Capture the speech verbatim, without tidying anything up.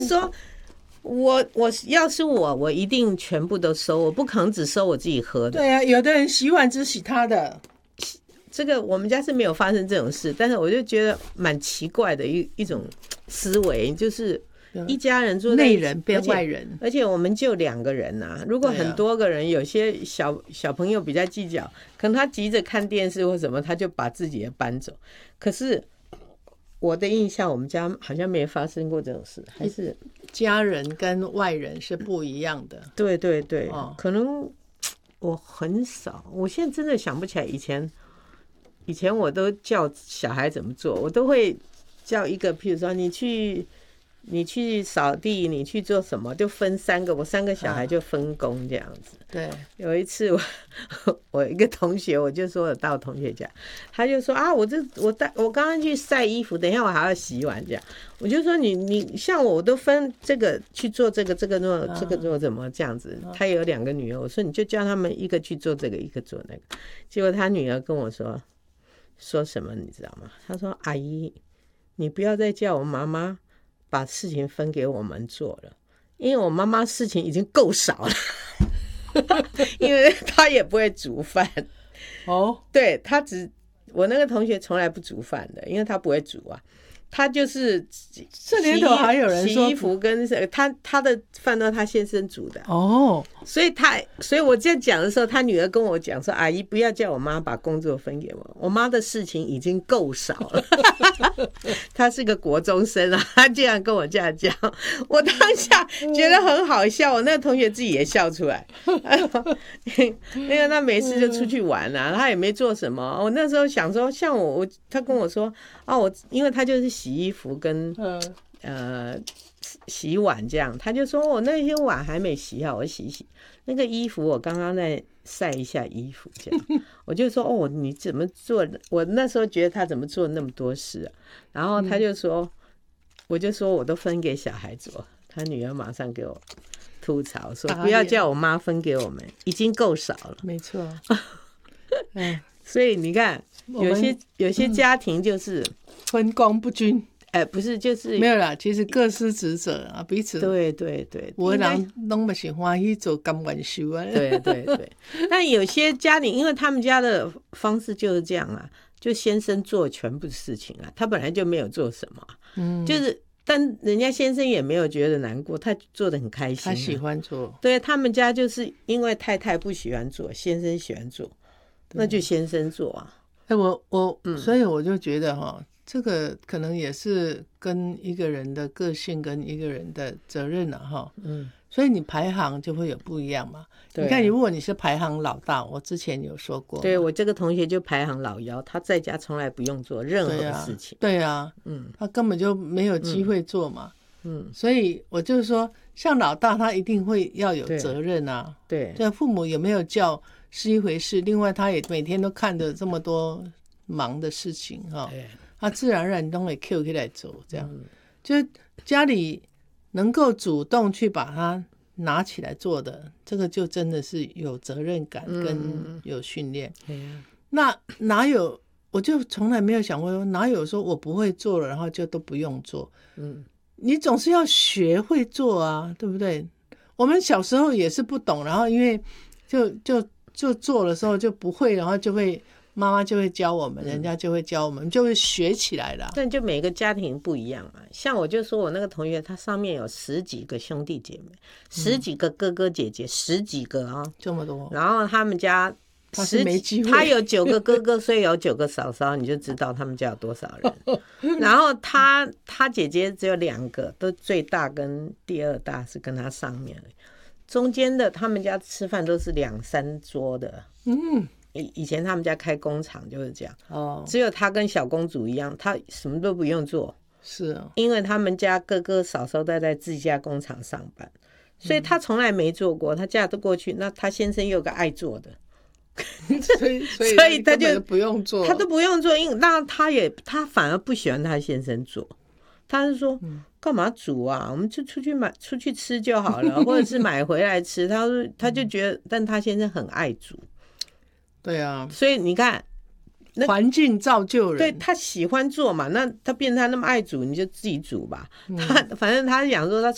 说我我要是我，我一定全部都收，我不可能只收我自己喝的。 对啊，有的人洗碗只洗他的。 这个我们家是没有发生这种事，但是我就觉得蛮奇怪的一一种思维，就是一家人住在内人变外人， 而且我们就两个人啊，如果很多个人，有些小小朋友比较计较，可能他急着看电视或什么，他就把自己的搬走。可是我的印象，我们家好像没发生过这种事，还是家人跟外人是不一样的。 对对对，哦、可能我很少，我现在真的想不起来以前。以前我都叫小孩怎么做，我都会叫一个，譬如说你去你去扫地，你去做什么，就分三个，我三个小孩就分工这样子。啊、 对， 有一次我我一个同学，我就说我到同学家，他就说啊，我这我带我刚刚去晒衣服，等一下我还要洗碗这样。我就说你你像我，我都分这个去做这个，这个做这个做怎么这样子。他有两个女儿，我说你就叫他们一个去做这个，一个做那个。结果他女儿跟我说。说什么你知道吗？他说：“阿姨，你不要再叫我妈妈把事情分给我们做了，因为我妈妈事情已经够少了，因为她也不会煮饭。哦，对，她只我那个同学从来不煮饭的，因为她不会煮啊。”他就是这年头还有人说洗衣服跟他他的饭都是他先生煮的哦，所以他所以我这样讲的时候，他女儿跟我讲说：“阿姨不要叫我妈把工作分给我，我妈的事情已经够少了。”他是个国中生啊，他这样跟我这样讲，我当下觉得很好笑，我那个同学自己也笑出来。因为他每次就出去玩啊，他也没做什么。我那时候想说，像我我他跟我说啊，我因为他就是。洗衣服跟呃洗碗这样，他就说我那些碗还没洗好，我洗洗那个衣服，我刚刚在晒一下衣服这样，我就说哦你怎么做？我那时候觉得他怎么做那么多事啊？然后他就说，我就说我都分给小孩做，他女儿马上给我吐槽说不要叫我妈分给我们，已经够少了。 没错， 所以你看，有些有些家庭就是。 分工不均， 哎，不是，就是没有啦。其实各司职责啊，彼此对对对， 有的人拢不是欢喜做甘愿受啊。 对对对，但有些家庭，因为他们家的方式就是这样啊，就先生做全部事情啊，他本来就没有做什么，嗯，就是但人家先生也没有觉得难过，他做得很开心、啊， 他喜欢做。 对他们家就是因为太太不喜欢做，先生喜欢做，那就先生做啊。 哎，我我、嗯，所以我就觉得哈。这个可能也是跟一个人的个性跟一个人的责任啊哈，嗯，所以你排行就会有不一样嘛。对啊、你看，如果你是排行老大，我之前有说过， 对我这个同学就排行老幺，他在家从来不用做任何事情， 对啊，对啊嗯，他根本就没有机会做嘛，嗯，所以我就是说，像老大他一定会要有责任啊，对，对，父母有没有教是一回事，另外他也每天都看着这么多忙的事情哈。对，他自然而然都会 Q 起来做，这样、嗯、就是家里能够主动去把它拿起来做的，这个就真的是有责任感跟有训练、嗯。那哪有？我就从来没有想过，哪有说我不会做了，然后就都不用做。嗯，你总是要学会做啊，对不对？我们小时候也是不懂，然后因为就就就做的时候就不会，然后就会。妈妈就会教我们，人家就会教我们，就会学起来了。 但就每个家庭不一样嘛。像我就说我那个同学，他上面有十几个兄弟姐妹，十几个哥哥姐姐，十几个啊、哦， 这么多。 然后他们家他是没机会， 他有九个哥哥，所以有九个嫂嫂，你就知道他们家有多少人。然后他他姐姐只有两个，都最大跟第二大是跟他上面的，中间的他们家吃饭都是两三桌的。嗯。以前他们家开工厂就是这样，哦，只有他跟小公主一样，他什么都不用做， 是啊， 因为他们家哥哥嫂嫂都在自家工厂上班，所以他从来没做过。他嫁得过去，那他先生又有个爱做的， 所以所以他就不用做， 他都不用做，因那他也他反而不喜欢他先生做，他是说。嗯干嘛煮啊？我们就出去买出去吃就好了，或者是买回来吃。他说他就觉得，但他先生很爱煮。 对啊， 所以你看， 环境造就人。 对，他喜欢做嘛，那他变成他那么爱煮，你就自己煮吧。嗯、他反正他想说，他